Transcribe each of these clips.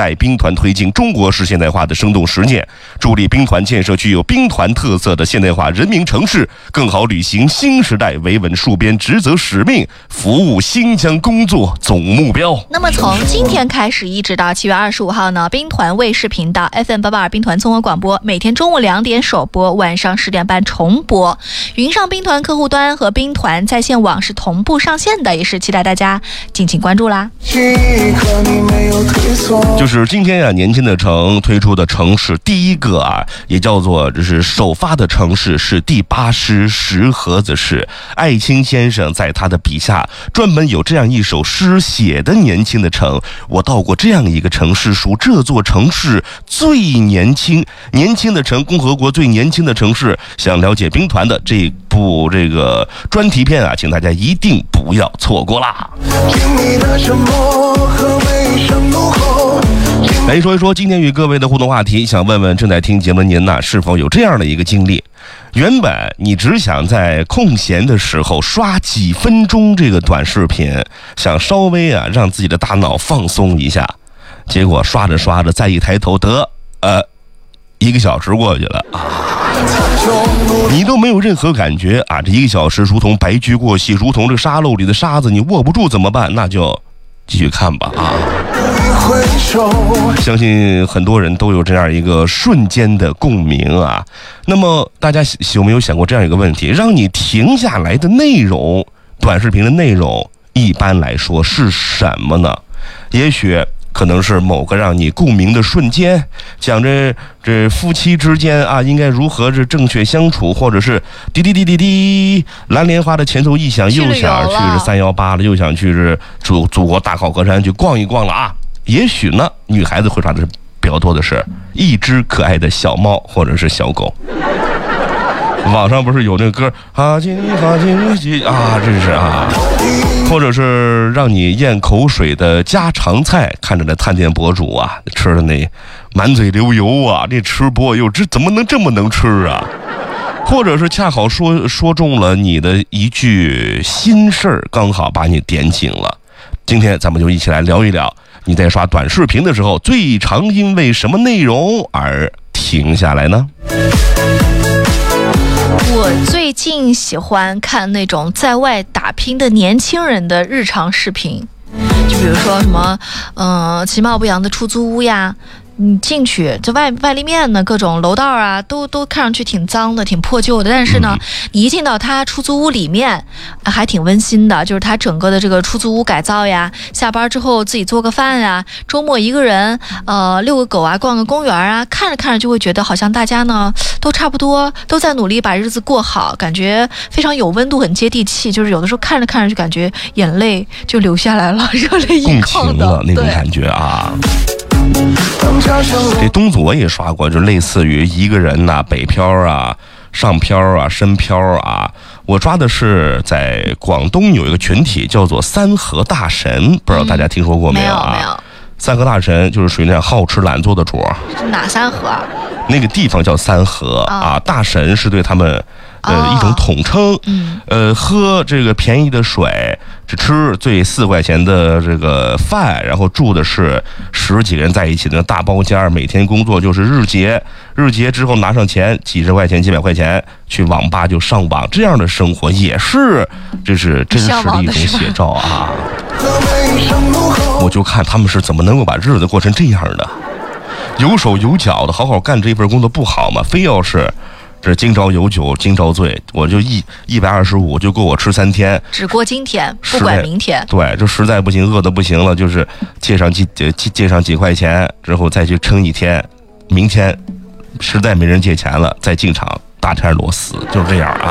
代兵团推进中国式现代化的生动实践，助力兵团建设具有兵团特色的现代化人民城市，更好履行新时代维稳戍边职责使命，服务新疆工作总目标。 那么从今天开始一直到7月25号呢，兵团卫视频道 FM882兵团综合广播每天中午2点首播，晚上10点半重播。云上兵团客户端和兵团在线网是同步上线的，也是期待大家敬请关注啦。 就是今天啊，年轻的城推出的城市第一个啊，也叫做就是首发的城市是第8师石河子市。艾青先生在他的笔下专门有这样一首诗写的年轻的城，我到过这样一个城市，属这座城市最年轻的城，共和国最年轻的城市。想了解兵团的这部这个专题片啊，请大家一定不要错过啦。来说一说今天与各位的互动话题，想问问正在听节目的您是否有这样的一个经历，原本你只想在空闲的时候刷几分钟这个短视频，想稍微让自己的大脑放松一下，结果刷着刷着再一抬头1个小时过去了你都没有任何感觉这1个小时如同白驹过隙，如同这沙漏里的沙子，你握不住怎么办？那就继续看吧相信很多人都有这样一个瞬间的共鸣那么大家有没有想过这样一个问题，让你停下来的内容，短视频的内容一般来说是什么呢？也许可能是某个让你共鸣的瞬间，讲这夫妻之间应该如何是正确相处，或者是滴滴滴滴滴蓝莲花的前奏一响，又想去是318了，又想去是祖国大好河山去逛一逛了也许呢，女孩子会刷的比较多的是一只可爱的小猫或者是小狗。网上不是有那个歌这是或者是让你咽口水的家常菜，看着那探店博主吃的那满嘴流油这吃播这怎么能这么能吃或者是恰好说中了你的一句心事儿，刚好把你点醒了。今天咱们就一起来聊一聊，你在刷短视频的时候最常因为什么内容而停下来呢？ 我最近喜欢看那种在外打拼的年轻人的日常视频，就比如说什么其貌不扬的出租屋呀，你进去这外立面呢，各种楼道都看上去挺脏的，挺破旧的，但是呢你一进到他出租屋里面还挺温馨的，就是他整个的这个出租屋改造呀，下班之后自己做个饭呀，周末一个人遛个狗逛个公园看着看着就会觉得好像大家呢都差不多，都在努力把日子过好，感觉非常有温度，很接地气，就是有的时候看着看着就感觉眼泪就流下来了，热泪盈眶的共情了那种感觉这东子我也刷过，就类似于一个人北漂上漂深漂我抓的是在广东有一个群体叫做三河大神，不知道大家听说过没有没有。 三河大神就是属于那样好吃懒做的主哪三河那个地方叫三河大神是对他们一种统称喝这个便宜的水，只吃最4块钱的这个饭，然后住的是10几个人在一起的大包间，每天工作就是日结之后拿上钱几十块钱几百块钱去网吧就上网，这样的生活也是这是真实的一种写照我就看他们是怎么能够把日子过成这样的，有手有脚的好好干这份工作不好吗？非要是这今朝有酒今朝醉，我就125就够我吃3天， 只过今天不管明天。 对，就实在不行饿得不行了，就是借上几块钱之后再去撑一天，明天实在没人借钱了再进场大拆螺丝，就是这样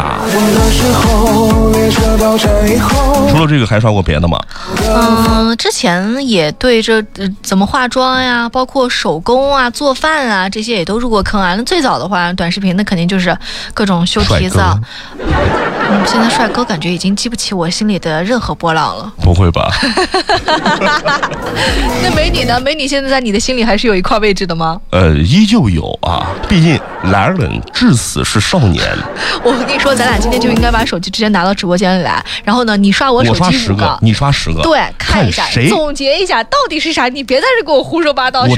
除了这个还刷过别的吗？ 之前也对这怎么化妆呀，包括手工做饭这些也都入过坑那最早的话，短视频那肯定就是各种修蹄子。现在帅哥感觉已经激不起我心里的任何波浪了。 不会吧？ 那美女呢？美女现在在你的心里还是有一块位置的吗？ 依旧有毕竟男人至死是少年。 我跟你说，咱俩今天就应该把手机直接拿到直播间里来，然后呢，你刷我手机5个， 你刷10个， 对，看一下，总结一下到底是啥，你别在这给我胡说八道。